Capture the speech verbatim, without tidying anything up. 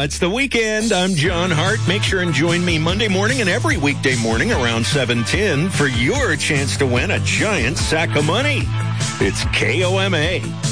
Ah, it's the weekend. I'm John Hart. Make sure and join me Monday morning and every weekday morning around seven ten for your chance to win a giant sack of money. It's K O M A.